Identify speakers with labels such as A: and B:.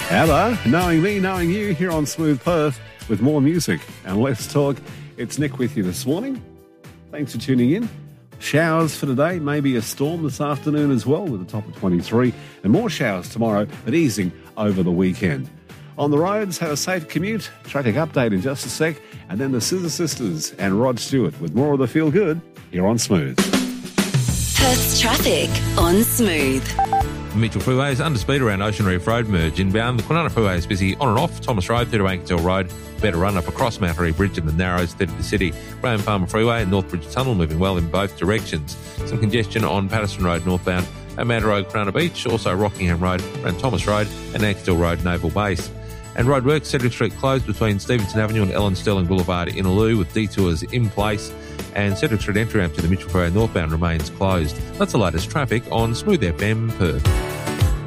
A: ABBA, Knowing Me, Knowing You, here on Smooth Perth with more music and less talk. It's Nick with you this morning. Thanks for tuning in. Showers for today, maybe a storm this afternoon as well with a top of 23 and more showers tomorrow, but easing over the weekend. On the roads, have a safe commute. Traffic update in just a sec. And then the Scissor Sisters and Rod Stewart with more of the Feel Good here on Smooth.
B: Perth's traffic on Smooth.
C: Mitchell Freeway is under speed around Ocean Reef Road merge inbound. The Kwinana Freeway is busy on and off Thomas Road through to Ankersdale Road. Better run up across Mount Airy Bridge and the Narrows through to the city. Graham Farmer Freeway and Northbridge Tunnel moving well in both directions. Some congestion on Patterson Road northbound at Mount Road, Kwinana Beach. Also Rockingham Road around Thomas Road and Ankersdale Road, Naval Base. And roadworks, Cedric Street closed between Stevenson Avenue and Ellen Sterling Boulevard in Innaloo with detours in place. And Cedric Street entry ramp to the Mitchell Freeway northbound remains closed. That's the latest traffic on Smooth FM Perth.